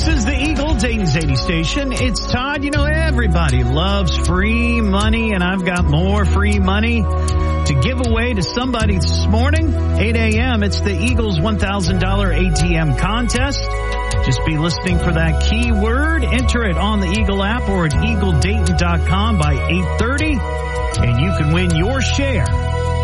This is the Eagle, Dayton's 80 station. It's Todd. You know, everybody loves free money, and I've got more free money to give away to somebody this morning. 8 a.m., it's the Eagles $1,000 ATM contest. Just be listening for that keyword. Enter it on the Eagle app or at eagledayton.com by 8:30, and you can win your share